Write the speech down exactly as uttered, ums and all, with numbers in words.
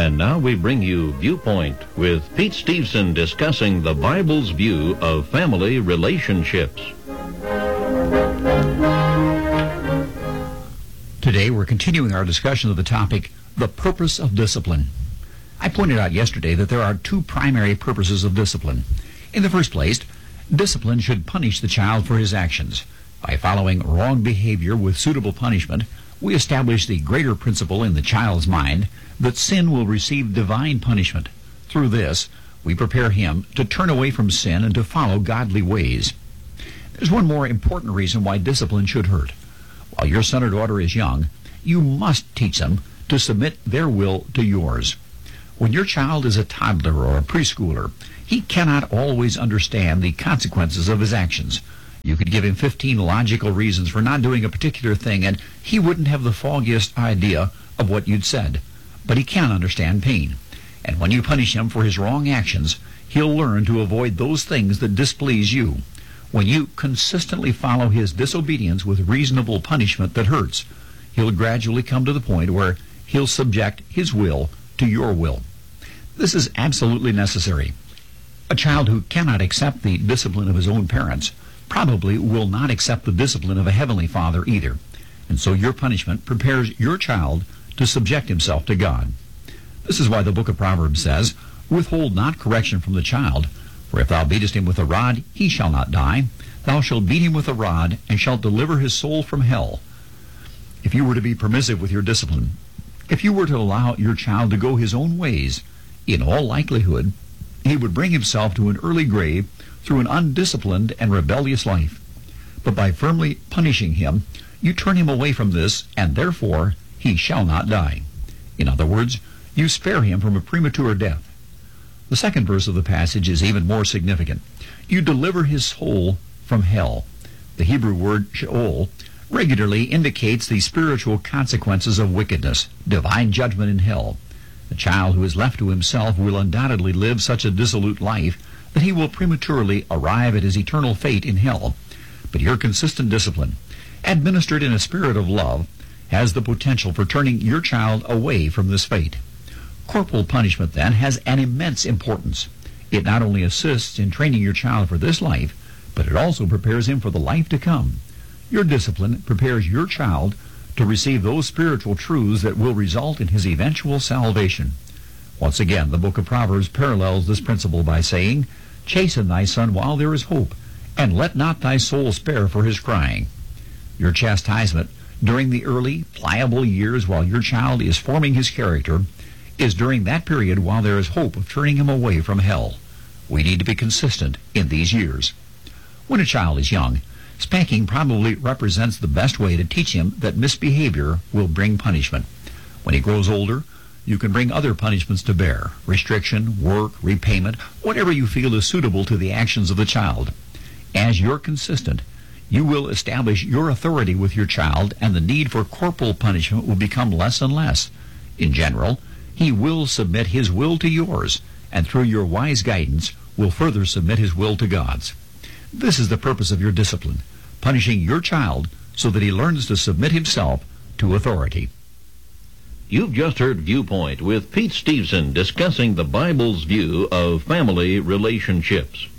And now we bring you Viewpoint with Pete Stevenson discussing the Bible's view of family relationships. Today we're continuing our discussion of the topic, the purpose of discipline. I pointed out yesterday that there are two primary purposes of discipline. In the first place, discipline should punish the child for his actions. By following wrong behavior with suitable punishment, we establish the greater principle in the child's mind that sin will receive divine punishment. Through this, we prepare him to turn away from sin and to follow godly ways. There's one more important reason why discipline should hurt. While your son or daughter is young, you must teach them to submit their will to yours. When your child is a toddler or a preschooler, he cannot always understand the consequences of his actions. You could give him fifteen logical reasons for not doing a particular thing, and he wouldn't have the foggiest idea of what you'd said. But he can understand pain. And when you punish him for his wrong actions, he'll learn to avoid those things that displease you. When you consistently follow his disobedience with reasonable punishment that hurts, he'll gradually come to the point where he'll subject his will to your will. This is absolutely necessary. A child who cannot accept the discipline of his own parents probably will not accept the discipline of a heavenly Father either. And so your punishment prepares your child to subject himself to God. This is why the book of Proverbs says, "Withhold not correction from the child, for if thou beatest him with a rod, he shall not die. Thou shalt beat him with a rod, and shalt deliver his soul from hell." If you were to be permissive with your discipline, if you were to allow your child to go his own ways, in all likelihood, he would bring himself to an early grave through an undisciplined and rebellious life. But by firmly punishing him, you turn him away from this, and therefore he shall not die. In other words, you spare him from a premature death. The second verse of the passage is even more significant. You deliver his soul from hell. The Hebrew word Sheol regularly indicates the spiritual consequences of wickedness, divine judgment in hell. The child who is left to himself will undoubtedly live such a dissolute life that he will prematurely arrive at his eternal fate in hell. But your consistent discipline, administered in a spirit of love, has the potential for turning your child away from this fate. Corporal punishment, then, has an immense importance. It not only assists in training your child for this life, but it also prepares him for the life to come. Your discipline prepares your child to receive those spiritual truths that will result in his eventual salvation. Once again, the book of Proverbs parallels this principle by saying, "Chasten thy son while there is hope, and let not thy soul spare for his crying." Your chastisement during the early, pliable years while your child is forming his character is during that period while there is hope of turning him away from hell. We need to be consistent in these years. When a child is young, spanking probably represents the best way to teach him that misbehavior will bring punishment. When he grows older, you can bring other punishments to bear: restriction, work, repayment, whatever you feel is suitable to the actions of the child. As you're consistent, you will establish your authority with your child, and the need for corporal punishment will become less and less. In general, he will submit his will to yours, and through your wise guidance will further submit his will to God's. This is the purpose of your discipline, punishing your child so that he learns to submit himself to authority. You've just heard Viewpoint with Pete Stevenson discussing the Bible's view of family relationships.